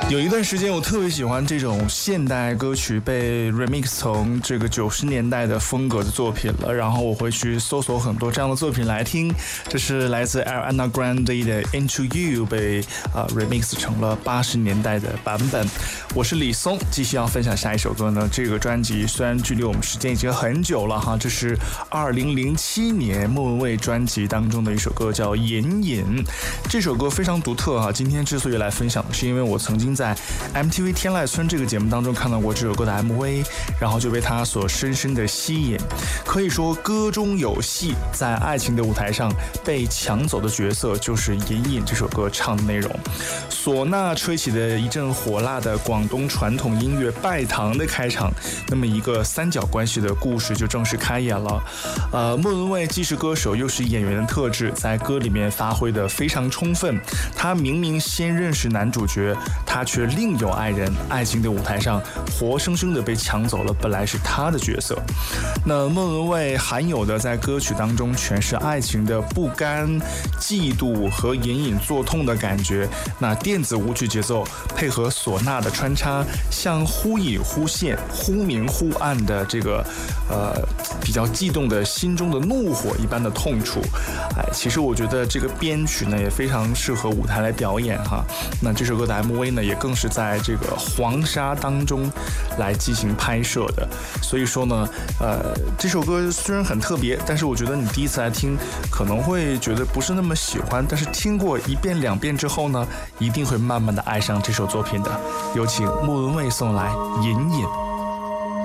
有一段时间我特别喜欢这种现代歌曲被 remix 成这个90年代的风格的作品了，然后我会去搜索很多这样的作品来听。这是来自 Ariana Grande 的 Into You 被remix 成了80年代的版本。我是李松，继续要分享下一首歌呢。这个专辑虽然距离我们时间已经很久了哈，这是2007年莫文蔚专辑当中的一首歌，叫《隐隐》。这首歌非常独特哈，今天之所以来分享的是因为我曾经在 MTV 天籁村这个节目当中看到过这首歌的 MV， 然后就被它所深深的吸引。可以说歌中有戏，在爱情的舞台上被抢走的角色就是隐隐这首歌唱的内容。唢呐吹起的一阵火辣的广东传统音乐拜堂的开场，那么一个三角关系的故事就正式开演了。莫文蔚既是歌手又是演员的特质在歌里面发挥得非常充分。他明明先认识男主角，他却另有爱人，爱情的舞台上活生生的被抢走了本来是他的角色。那莫文蔚罕有的在歌曲当中诠释爱情的不甘、嫉妒和隐隐作痛的感觉。那电子舞曲节奏配合唢呐的穿插，像忽隐忽现、忽明忽暗的这个比较悸动的心中的怒火一般的痛楚。其实我觉得这个编曲呢也非常适合舞台来表演哈。那这首歌的 MV 呢也更是在这个黄沙当中来进行拍摄的。所以说呢这首歌虽然很特别，但是我觉得你第一次来听可能会觉得不是那么喜欢，但是听过1遍2遍之后呢，一定会慢慢的爱上这首作品的。有请莫文蔚送来《隐隐》。